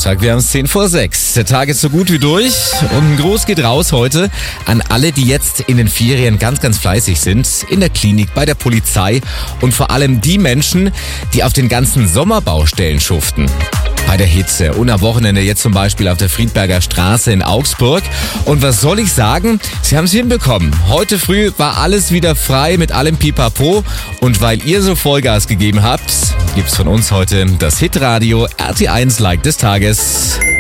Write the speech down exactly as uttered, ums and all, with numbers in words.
Freitag, wir haben es zehn vor sechs. Der Tag ist so gut wie durch und ein Gruß geht raus heute an alle, die jetzt in den Ferien ganz, ganz fleißig sind. In der Klinik, bei der Polizei und vor allem die Menschen, die auf den ganzen Sommerbaustellen schuften. Bei der Hitze und am Wochenende jetzt zum Beispiel auf der Friedberger Straße in Augsburg. Und was soll ich sagen? Sie haben es hinbekommen. Heute früh war alles wieder frei mit allem Pipapo. Und weil ihr so Vollgas gegeben habt, gibt's von uns heute das Hitradio R T eins Like des Tages.